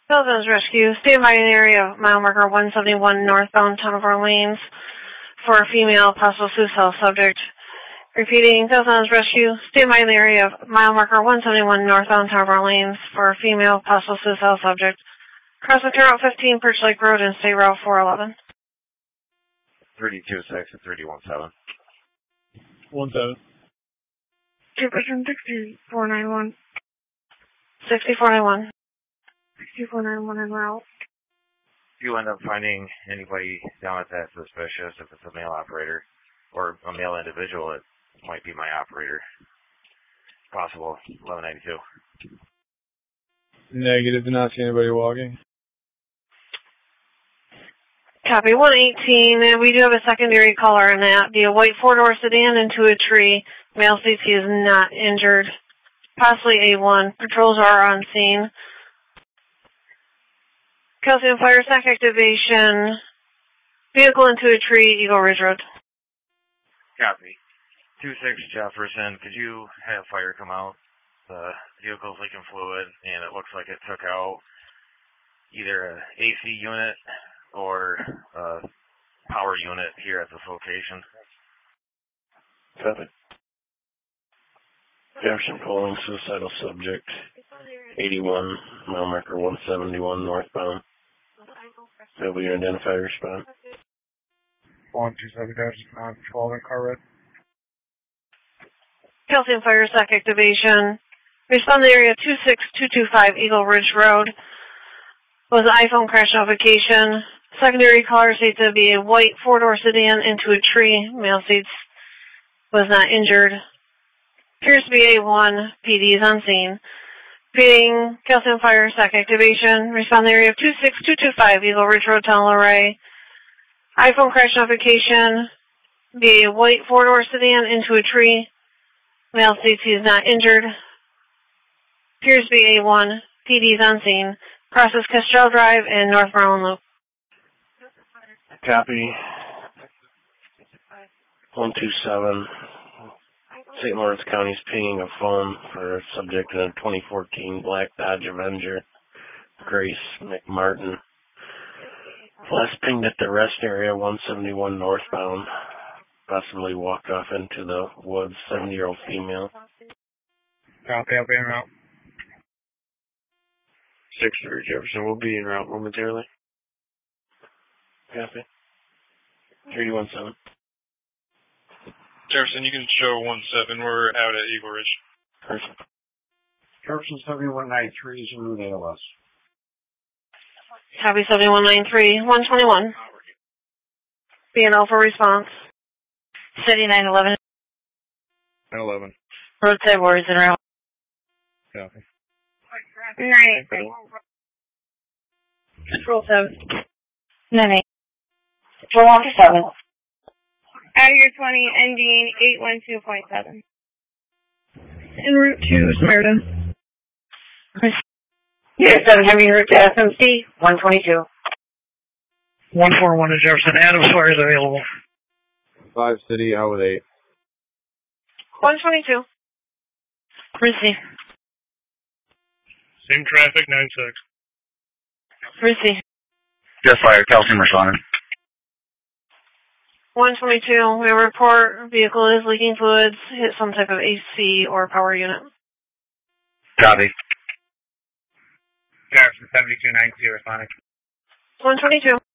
Philippines Rescue, stand by in the area of mile marker 171 northbound Town of Orleans for a female possible suicide subject. Repeating, Philippines Rescue, stand by in the area of mile marker 171 northbound Town of Orleans for a female possible suicide subject. Crossing Route 15, Perch Lake Road and State Route 411. 326 and 317. 17. 6491. 6491. 6491 en route. If you end up finding anybody down at that suspicious, if it's a male operator or a male individual, it might be my operator. Possible 1192. Negative, did not see anybody walking. Copy 118, and we do have a secondary caller in that. The white four-door sedan into a tree. Male CT is not injured. Possibly A1. Patrols are on scene. Calcium fire sac activation. Vehicle into a tree, Eagle Ridge Road. Copy. 26 Jefferson, could you have fire come out? The vehicle's leaking fluid, and it looks like it took out either a AC unit or a power unit here at this location. Copy. Jefferson polling suicidal subject, 81, mile marker 171 northbound. Able to identify respond. 127 Jefferson, 12 in car red. Calcium fire sac activation. Respond to area 26225 Eagle Ridge Road. Was an iPhone crash notification. Secondary caller states to be a white four-door sedan into a tree. Male states was not injured. Appears to be A1. PD is on scene. Repeating, calcium fire sac activation. Respond to area 26225 Eagle Ridge Road, Town Luray. iPhone crash notification. Be a white four-door sedan into a tree. Male states he is not injured. Appears to be A1. PD is on scene. Crosses Castro Drive and North Maryland Loop. Copy. 127. St. Lawrence County is pinging a phone for a subject in a 2014 Black Dodge Avenger, Grace McMartin. Last pinged at the rest area, 171 northbound. Possibly walked off into the woods, 70-year-old female. Copy, I'll be en route. 6-3 Jefferson will be en route momentarily. Copy. 317. Jefferson, you can show 17. We're out at Eagle Ridge. Perfect. Jefferson 7193 is in route ALS. Copy 7193. 121. BNL for response. City 911. 911. Roadside warriors en route. Copy. 983. Control 7. 98. Control 7. Out of your 20, ending 812.7. En route to Samaritan. Yes, 7 heavy en route to SMC 122. 141 to Jefferson. Adams Fire is available. 5 City, out with 8. 122. Receive. Same traffic, 96. Receive. Yes, fire. Calcium responding. 122. We report vehicle is leaking fluids, hit some type of AC or power unit. Copy. Jefferson 7290 responding. 122.